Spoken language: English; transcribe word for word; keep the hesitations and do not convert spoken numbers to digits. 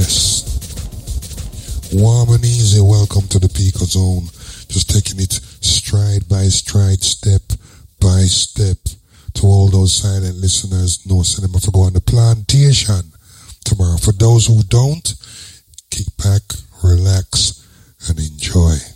Yes. Warm and easy, welcome to the Pico Zone. Just taking it stride by stride, step by step. To all those silent listeners, no cinema for go on the plantation tomorrow. For those who don't, kick back, relax, and enjoy.